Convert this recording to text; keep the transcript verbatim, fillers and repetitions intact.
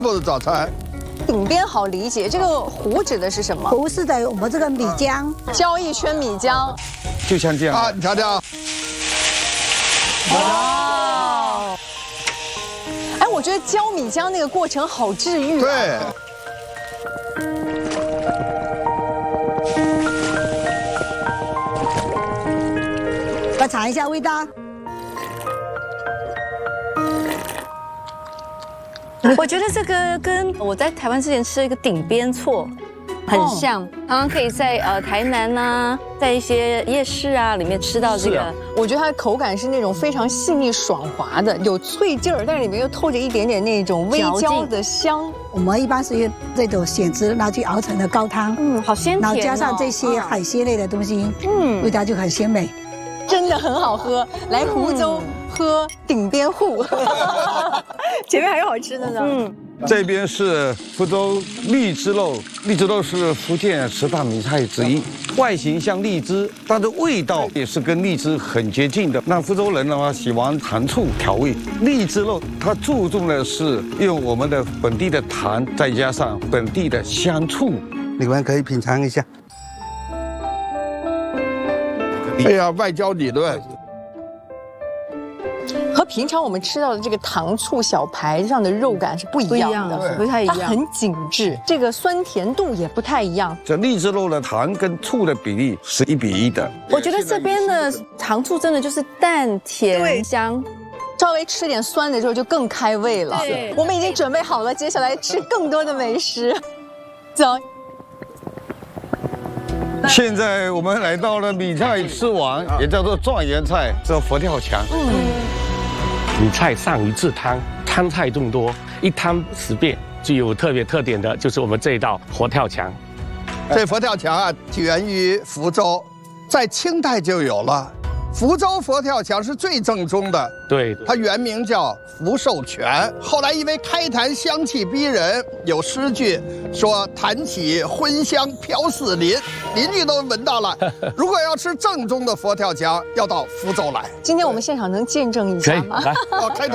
做的早餐。 顶边好理解，这个糊指的是什么？ 糊是的，我们这个米浆， 浇一圈米浆， 就像这样啊，你瞧瞧。 哇！哎，我觉得浇米浆那个过程好治愈。 对。 我尝一下味道。 我觉得这个跟我在台湾之前吃的一个顶边错很像，常常可以在呃台南呐，在一些夜市啊里面吃到这个。 我觉得它的口感是那种非常细腻爽滑的，有脆劲儿，但是里面又透着一点点那种微焦的香。 我们一般是用这种蚬子拿去熬成的高汤， 嗯，好鲜甜， 然后加上这些海鲜类的东西，嗯，味道就很鲜美。 真的很好喝，来湖州喝顶边户，前面还有好吃的呢。嗯， 这边是福州荔枝肉，荔枝肉是福建十大名菜之一，外形像荔枝，它的味道也是跟荔枝很接近的。那福州人的话喜欢糖醋调味，荔枝肉它注重的是用我们的本地的糖，再加上本地的香醋。 你们可以品尝一下。 哎呀，外焦里嫩， 和平常我们吃到的这个糖醋小排上的肉感是不一样的， 不太一样， 它很紧致，这个酸甜度也不太一样。 这荔枝肉的糖跟醋的比例是一比一的。 我觉得这边的糖醋真的就是淡甜香， 稍微吃点酸的时候就更开胃了。我们已经准备好了，接下来吃更多的美食，走。 现在我们来到了米菜之王，也叫做状元菜，这佛跳墙。 嗯，米菜上鱼制汤，汤菜众多，一汤十变。具有特别特点的就是我们这一道佛跳墙。 这佛跳墙啊，起源于福州，在清代就有了。福州佛跳墙是最正宗的， 对， 它原名叫福寿全，后来因为开坛香气逼人，有诗句说“坛起荤香飘似林”，邻居都闻到了。如果要吃正宗的佛跳墙，要到福州来。 今天我们现场能见证一下吗？ 可以，来。 哦，开